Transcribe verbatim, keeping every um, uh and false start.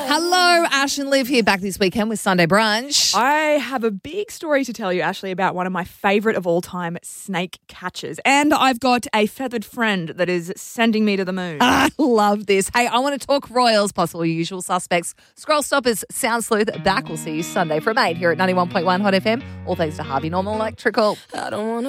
Hello, Ash and Liv here back this weekend with Sunday Brunch. I have a big story to tell you, Ashley, about one of my favourite of all time snake catchers. And I've got a feathered friend that is sending me to the moon. I love this. Hey, I want to talk royals plus all your usual suspects. Scroll Stoppers, Sound Sleuth, back. We'll see you Sunday from eight here at ninety-one point one Hot F M. All thanks to Harvey Normal Electrical. I don't want